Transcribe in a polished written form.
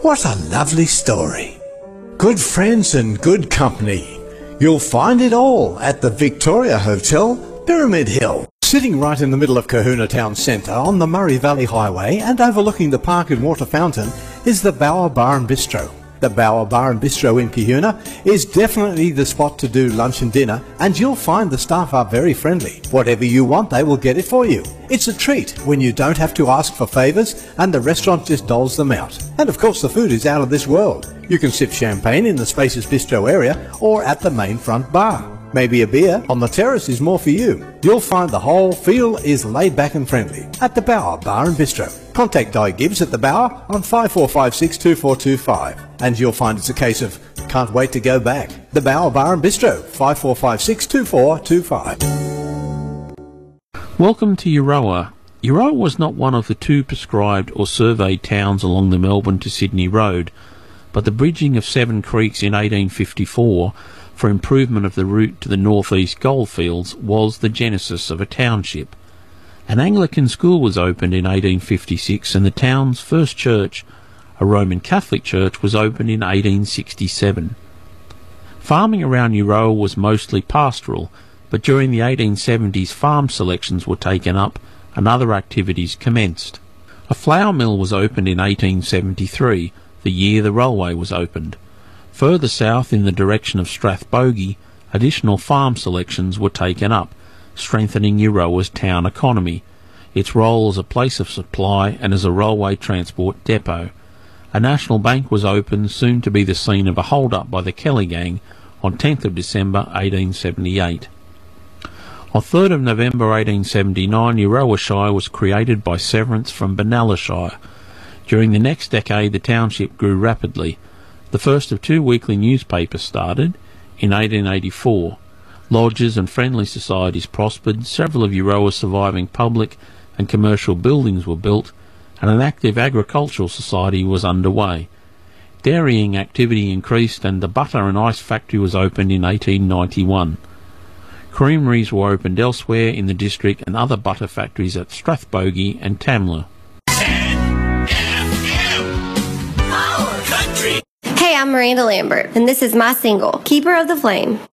What a lovely story. Good friends and good company. You'll find it all at the Victoria Hotel, Pyramid Hill. Sitting right in the middle of Kahuna Town Centre on the Murray Valley Highway and overlooking the park and water fountain is the Bower Bar and Bistro. The Bower Bar and Bistro in Kahuna is definitely the spot to do lunch and dinner, and you'll find the staff are very friendly. Whatever you want, they will get it for you. It's a treat when you don't have to ask for favours and the restaurant just doles them out. And of course the food is out of this world. You can sip champagne in the Spacious Bistro area or at the main front bar. Maybe a beer on the terrace is more for you. You'll find the whole feel is laid back and friendly at the Bower Bar and Bistro. Contact Di Gibbs at the Bower on 5456 2425 and you'll find it's a case of can't wait to go back. The Bower Bar and Bistro, 5456 2425. Welcome to Euroa. Euroa was not one of the two prescribed or surveyed towns along the Melbourne to Sydney Road, but the bridging of Seven Creeks in 1854 for improvement of the route to the northeast goldfields was the genesis of a township. An Anglican school was opened in 1856 and the town's first church, a Roman Catholic church, was opened in 1867. Farming around Euroa was mostly pastoral, but during the 1870s farm selections were taken up and other activities commenced. A flour mill was opened in 1873, the year the railway was opened. Further south in the direction of Strathbogie, additional farm selections were taken up, strengthening Euroa's town economy, its role as a place of supply and as a railway transport depot. A national bank was opened, soon to be the scene of a hold-up by the Kelly Gang on 10th of December 1878. On 3rd of November 1879, Euroa Shire was created by severance from Benalla Shire. During the next decade, the township grew rapidly. The first of two weekly newspapers started in 1884. Lodges and friendly societies prospered, several of Euroa's surviving public and commercial buildings were built, and an active agricultural society was underway. Dairying activity increased and the butter and ice factory was opened in 1891. Creameries were opened elsewhere in the district and other butter factories at Strathbogie and Tamla. Hey, I'm Miranda Lambert, and this is my single, Keeper of the Flame.